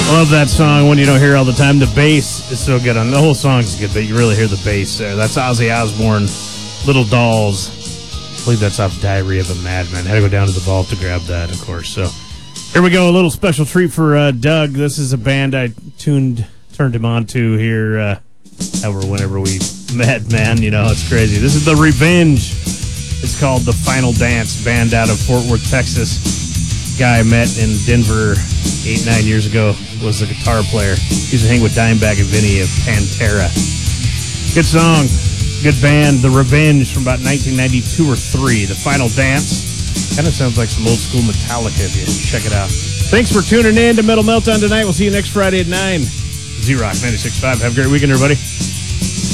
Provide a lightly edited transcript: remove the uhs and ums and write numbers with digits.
Love that song, One You Don't Hear All the Time. The bass is so good on the whole song's good, but you really hear the bass there. That's Ozzy Osbourne, Little Dolls. I believe that's off Diary of a Madman. Had to go down to the vault to grab that, of course. So here we go, a little special treat for Doug. This is a band I turned him on to here whenever we met, man. You know, it's crazy. This is The Revenge. It's called The Final Dance, band out of Fort Worth, Texas. Guy I met in Denver 8-9 years ago was the guitar player. He used to hang with Dimebag and Vinny of Pantera. Good song, good band. The Revenge from about 1992 or 3. The Final Dance. Kind of sounds like some old school Metallica if you check it out. Thanks for tuning in to Metal Meltdown tonight. We'll see you next Friday at 9. Z-Rock 96.5. Have a great weekend, everybody.